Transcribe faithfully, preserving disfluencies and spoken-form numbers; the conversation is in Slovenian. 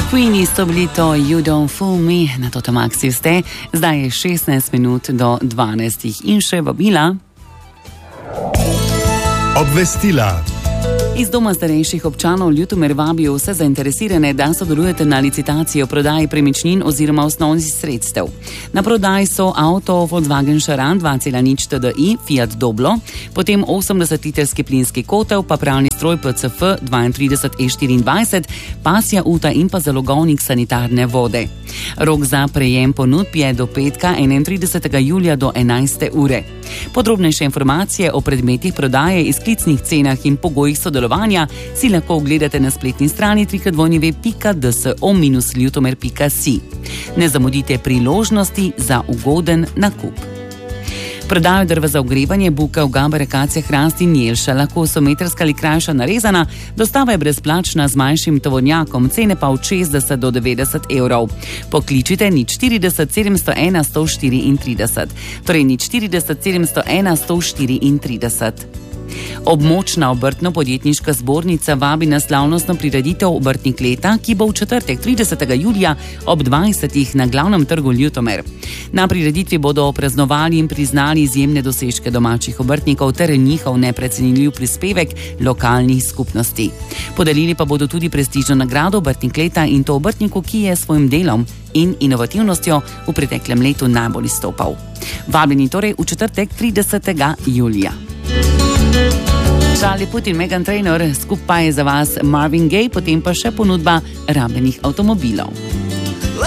Queeni sto bili to You Don't Fool Me, na Totomaxi ste, zdaj je šestnajst minut do dvanajstih in še vabila. Obvestila. Iz Doma starejših občanov Ljutomer vabijo vse zainteresirane, da sodelujete na licitaciji o prodaji premičnin oziroma osnovnih sredstev. Na prodaji so avto Volkswagen Charan dva cela nič T D I, Fiat Doblo, potem osemdeset litrski plinski kotel, pa pralni stroj P C F dvaintrideset E štiriindvajset, pasja uta in pa zalogovnik sanitarne vode. Rok za prejem ponudb je do petka enaintridesetega julija do enajste ure. Podrobnejše informacije o predmetih prodaje, izklicnih cenah in pogojih sodelovanja si lahko ogledate na spletni strani w w w pika d s o dash ljutomer pika si. Ne zamudite priložnosti za ugoden nakup. Prodajo drva za ogrevanje, buka, ugaba, akacija, hrast in jelša, lahko so metrska ali krajša narezana, dostava je brezplačna z manjšim tovornjakom, cene pa od šestdeset do devetdeset evrov. Pokličite nič štirideset sedemsto ena sto štiriintrideset, torej nič štirideset sedemsto ena sto štiriintrideset. Območna obrtno-podjetniška zbornica vabi na slavnostno prireditev Obrtnik leta, ki bo v četrtek tridesetega julija ob dvajsetih na glavnem trgu Ljutomer. Na prireditvi bodo praznovali in priznali izjemne dosežke domačih obrtnikov ter njihov neprecenljiv prispevek lokalnih skupnosti. Podelili pa bodo tudi prestižno nagrado Obrtnik leta, in to obrtniku, ki je s svojim delom in inovativnostjo v preteklem letu najbolj izstopal. Vabljeni torej v četrtek tridesetega julija. Charlie Puth in Meghan Trainor, skupaj za vas Marvin Gaye, potem pa še ponudba rabljenih avtomobilov.